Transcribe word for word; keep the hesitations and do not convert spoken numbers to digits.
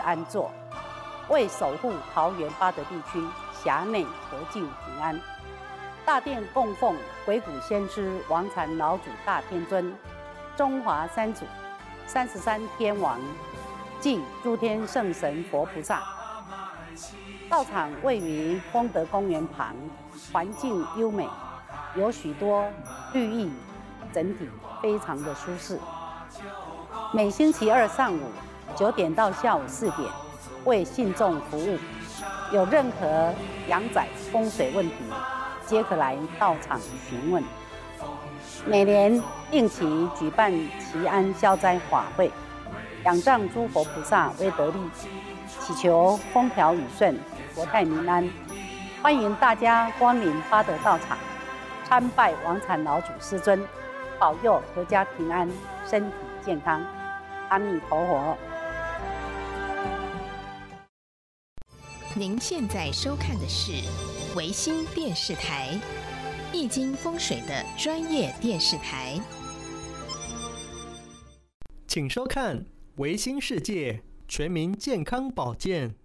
安坐，为守护桃园八德地区辖内和境平安。大殿供奉鬼谷先师王禅老祖大天尊、中华三祖、三十三天王暨诸天圣神佛菩萨。道场位于丰德公园旁，环境优美，有许多绿意，整体非常的舒适。每星期二上午九点到下午四点为信众服务，有任何阳宅风水问题，皆可来道场询问。每年定期举办祈安消灾法会，仰仗诸佛菩萨威德力，祈求风调雨顺、国泰民安。欢迎大家光临八德道场，参拜王禅老祖师尊，保佑阖家平安、身体健康。阿弥陀佛。 您现在收看的是维新电视台，易经风水的专业电视台。 请收看维新世界全民健康保健。